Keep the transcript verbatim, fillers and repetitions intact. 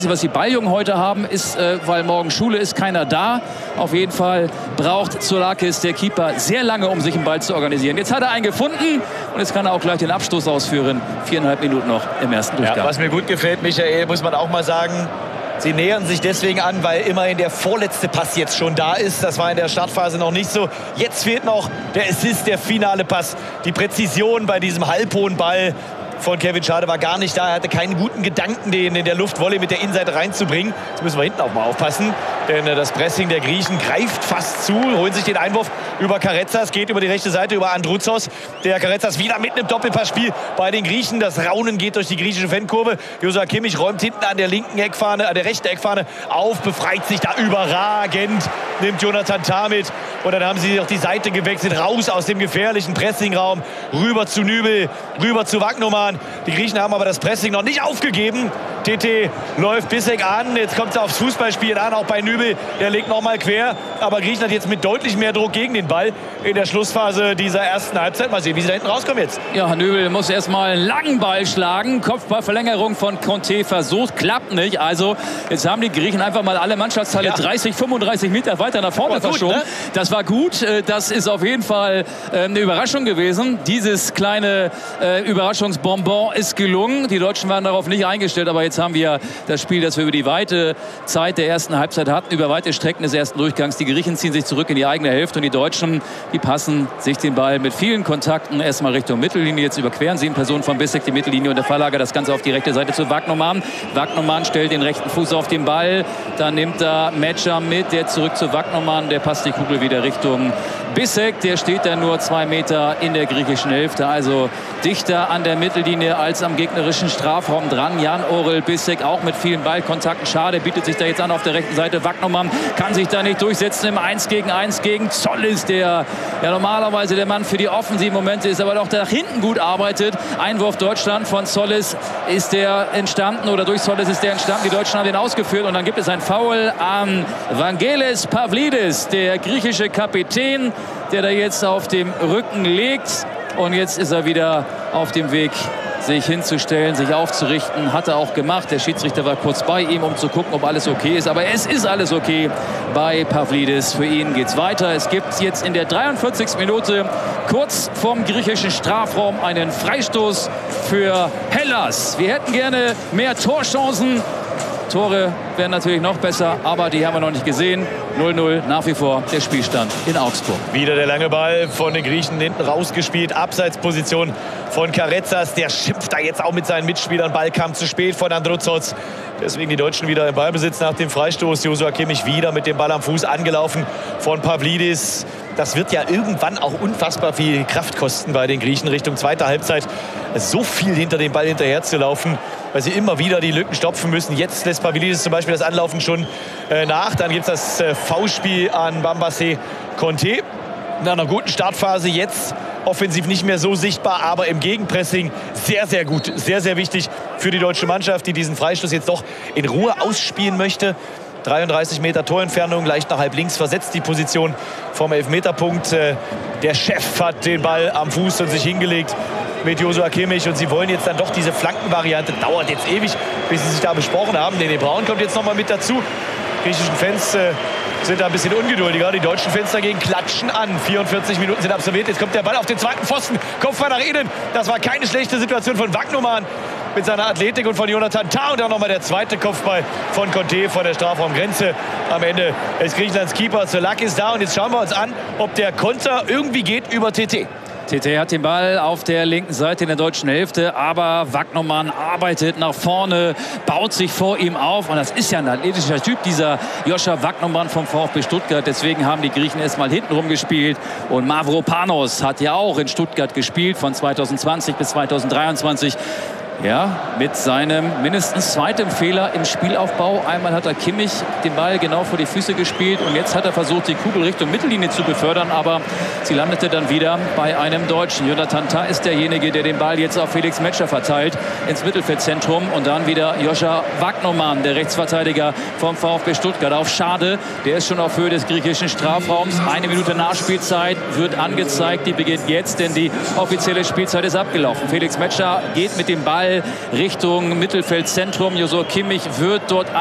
Was die Balljungen heute haben, ist, äh, weil morgen Schule ist, keiner da. Auf jeden Fall braucht Zoulakis, der Keeper, sehr lange, um sich einen Ball zu organisieren. Jetzt hat er einen gefunden und jetzt kann er auch gleich den Abstoß ausführen. Viereinhalb Minuten noch im ersten Durchgang. Ja, was mir gut gefällt, Michael, muss man auch mal sagen, sie nähern sich deswegen an, weil immerhin der vorletzte Pass jetzt schon da ist. Das war in der Startphase noch nicht so. Jetzt fehlt noch der Assist, der finale Pass. Die Präzision bei diesem halbhohen Ball von Kevin Schade war gar nicht da. Er hatte keinen guten Gedanken, den in der Luftvolley mit der Innenseite reinzubringen. Jetzt müssen wir hinten auch mal aufpassen, denn das Pressing der Griechen greift fast zu, holen sich den Einwurf über Carrezzas, geht über die rechte Seite über Androuzos. Der Carrezzas wieder mit einem Doppelpassspiel bei den Griechen. Das Raunen geht durch die griechische Fankurve. Joshua Kimmich räumt hinten an der linken Eckfahne, an der rechten Eckfahne auf, befreit sich da überragend, nimmt Jonathan Tah mit. Und dann haben sie auf die Seite gewechselt, raus aus dem gefährlichen Pressingraum, rüber zu Nübel, rüber zu Wagnoman. Die Griechen haben aber das Pressing noch nicht aufgegeben. T T läuft Bissek an. Jetzt kommt es aufs Fußballspielen an, auch bei Nübel. Der legt noch mal quer. Aber Griechenland jetzt mit deutlich mehr Druck gegen den Ball in der Schlussphase dieser ersten Halbzeit. Mal sehen, wie sie da hinten rauskommen jetzt. Ja, Nübel muss erstmal einen langen Ball schlagen. Kopfballverlängerung von Conte versucht, klappt nicht. Also jetzt haben die Griechen einfach mal alle Mannschaftsteile ja. dreißig, fünfunddreißig Meter weiter nach vorne verschoben. Ne? Das war gut. Das ist auf jeden Fall eine Überraschung gewesen. Dieses kleine äh, Überraschungsbonbon ist gelungen. Die Deutschen waren darauf nicht eingestellt, aber jetzt haben wir das Spiel, das wir über die weite Zeit der ersten Halbzeit hatten, über weite Strecken des ersten Durchgangs. Die Griechen ziehen sich zurück in die eigene Hälfte und die Deutschen, die passen sich den Ball mit vielen Kontakten erstmal Richtung Mittellinie. Jetzt überqueren sieben Personen von Bissek die Mittellinie und der Verlager das Ganze auf die rechte Seite zu Wagnoman. Wagnoman stellt den rechten Fuß auf den Ball. Dann nimmt er Metscher mit, der zurück zu Wagnoman. Der passt die Kugel wieder Richtung Bissek. Der steht dann nur zwei Meter in der griechischen Hälfte, also dichter an der Mittellinie als am gegnerischen Strafraum dran. Jan-Orel Bissek auch mit vielen Ballkontakten. Schade, bietet sich da jetzt an auf der rechten Seite. Wagnoman kann sich da nicht durchsetzen im eins gegen eins gegen Zollis, der ja normalerweise der Mann für die offensiven Momente ist, aber doch nach hinten gut arbeitet. Einwurf Deutschland von Zollis ist der entstanden, oder durch Zollis ist der entstanden. Die Deutschen haben den ausgeführt und dann gibt es ein Foul an Vangelis Pavlidis, der griechische Kapitän, der da jetzt auf dem Rücken liegt. Und jetzt ist er wieder auf dem Weg, sich hinzustellen, sich aufzurichten. Hat er auch gemacht. Der Schiedsrichter war kurz bei ihm, um zu gucken, ob alles okay ist. Aber es ist alles okay bei Pavlidis. Für ihn geht's weiter. Es gibt jetzt in der dreiundvierzigsten Minute kurz vorm griechischen Strafraum einen Freistoß für Hellas. Wir hätten gerne mehr Torchancen. Tore wären natürlich noch besser, aber die haben wir noch nicht gesehen. null null nach wie vor der Spielstand in Augsburg. Wieder der lange Ball von den Griechen hinten rausgespielt. Abseitsposition von Carrezzas. Der schimpft da jetzt auch mit seinen Mitspielern. Ball kam zu spät von Androuzos. Deswegen die Deutschen wieder im Ballbesitz nach dem Freistoß. Joshua Kimmich wieder mit dem Ball am Fuß angelaufen von Pavlidis. Das wird ja irgendwann auch unfassbar viel Kraft kosten bei den Griechen Richtung zweiter Halbzeit. So viel hinter dem Ball hinterher zu laufen, weil sie immer wieder die Lücken stopfen müssen. Jetzt lässt Pavlidis zum Beispiel das Anlaufen schon äh, nach. Dann gibt es das äh, Foulspiel an Bambassé Conte. Nach einer guten Startphase jetzt offensiv nicht mehr so sichtbar, aber im Gegenpressing sehr, sehr gut. Sehr, sehr wichtig für die deutsche Mannschaft, die diesen Freistoß jetzt doch in Ruhe ausspielen möchte. dreiunddreißig Meter Torentfernung, leicht nach halb links versetzt die Position vom Elfmeterpunkt. Der Chef hat den Ball am Fuß und sich hingelegt mit Joshua Kimmich. Und sie wollen jetzt dann doch diese Flankenvariante. Dauert jetzt ewig, bis sie sich da besprochen haben. Nene Braun kommt jetzt noch mal mit dazu. Die griechischen Fans äh, sind da ein bisschen ungeduldiger. Die deutschen Fans dagegen klatschen an. vierundvierzig Minuten sind absolviert. Jetzt kommt der Ball auf den zweiten Pfosten. Kopfball nach innen. Das war keine schlechte Situation von Wagnoman mit seiner Athletik und von Jonathan Tah. Und dann nochmal der zweite Kopfball von Conte von der Strafraumgrenze. Am Ende ist Griechenlands Keeper Zoulakis da. Und jetzt schauen wir uns an, ob der Konter irgendwie geht über T T. T T hat den Ball auf der linken Seite in der deutschen Hälfte, aber Wagnoman arbeitet nach vorne, baut sich vor ihm auf. Und das ist ja ein athletischer Typ, dieser Joscha Wagnoman vom VfB Stuttgart. Deswegen haben die Griechen erstmal hintenrum gespielt. Und Mavropanos hat ja auch in Stuttgart gespielt, von zweitausendzwanzig bis zweitausenddreiundzwanzig. Ja, mit seinem mindestens zweiten Fehler im Spielaufbau. Einmal hat er Kimmich den Ball genau vor die Füße gespielt und jetzt hat er versucht, die Kugel Richtung Mittellinie zu befördern, aber sie landete dann wieder bei einem Deutschen. Jonathan Tah ist derjenige, der den Ball jetzt auf Felix Metscher verteilt ins Mittelfeldzentrum und dann wieder Joscha Wagnoman, der Rechtsverteidiger vom VfB Stuttgart, auf Schade. Der ist schon auf Höhe des griechischen Strafraums. Eine Minute Nachspielzeit wird angezeigt. Die beginnt jetzt, denn die offizielle Spielzeit ist abgelaufen. Felix Metscher geht mit dem Ball Ball Richtung Mittelfeldzentrum. Joshua Kimmich wird dort